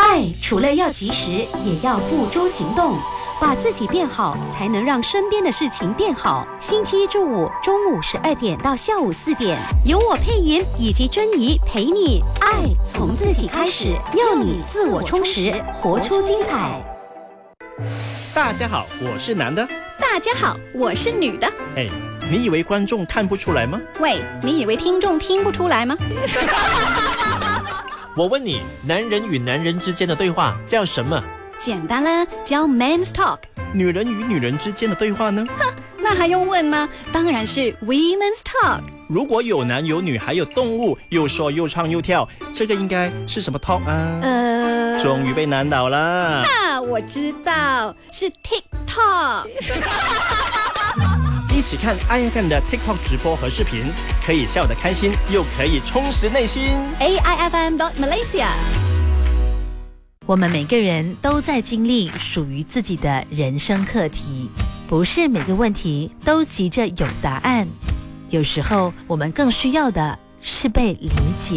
爱除了要及时，也要付诸行动。把自己变好，才能让身边的事情变好。星期一至五中午12点到下午4点，由我佩莹以及珍妮陪你爱从自己开始，要你自我充实，活出精彩。 大家好，我是男的。 大家好，我是女的。 哎，你以为观众看不出来吗？ 喂，你以为听众听不出来吗？ 我问你，男人与男人之间的对话叫什么？ 简单啦，叫 Men's Talk。 女人与女人之间的对话呢？ 哼，那还用问吗？当然是 Women's Talk。 如果有男有女还有动物，又说又唱又跳，这个应该是什么 talk 啊？终于被难倒了。 我知道，是 TikTok。 一起看 IFM 的 TikTok 直播和视频，可以笑得开心，又可以充实内心。 AIFM.Malaysia。 我们每个人都在经历属于自己的人生课题，不是每个问题都急着有答案，有时候我们更需要的是被理解。